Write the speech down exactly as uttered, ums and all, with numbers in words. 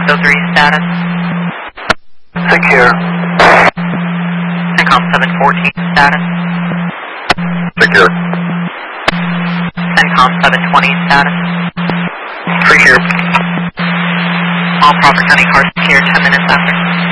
oh three status. Secure. CENTCOM seven fourteen status. Secure. CENTCOM seven twenty status. Secure. All Crawford County cars secure ten minutes after.